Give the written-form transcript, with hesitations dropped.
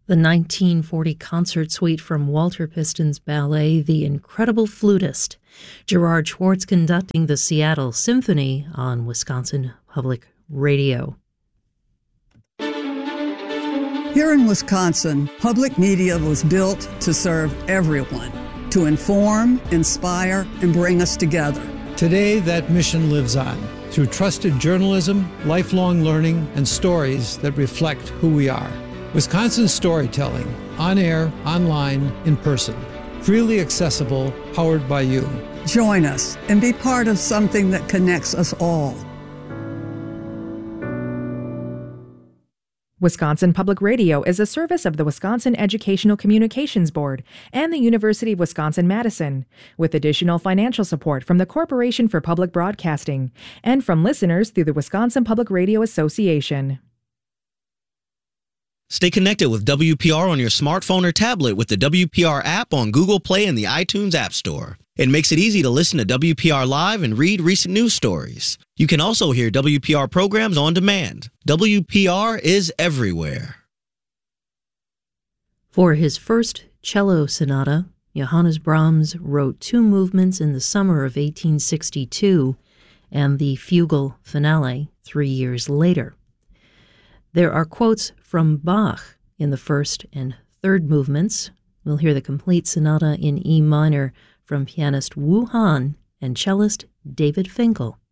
The 1940 concert suite from Walter Piston's ballet, The Incredible Flutist. Gerard Schwartz conducting the Seattle Symphony on Wisconsin Public Radio. Here in Wisconsin, public media was built to serve everyone, to inform, inspire, and bring us together. Today, that mission lives on through trusted journalism, lifelong learning, and stories that reflect who we are. Wisconsin storytelling, on air, online, in person. Freely accessible, powered by you. Join us and be part of something that connects us all. Wisconsin Public Radio is a service of the Wisconsin Educational Communications Board and the University of Wisconsin-Madison, with additional financial support from the Corporation for Public Broadcasting and from listeners through the Wisconsin Public Radio Association. Stay connected with WPR on your smartphone or tablet with the WPR app on Google Play and the iTunes App Store. It makes it easy to listen to WPR Live and read recent news stories. You can also hear WPR programs on demand. WPR is everywhere. For his first cello sonata, Johannes Brahms wrote 2 movements in the summer of 1862 and the fugal finale 3 years later. There are quotes from Bach in the first and third movements. We'll hear the complete sonata in E minor from pianist Wu Han and cellist David Finkel.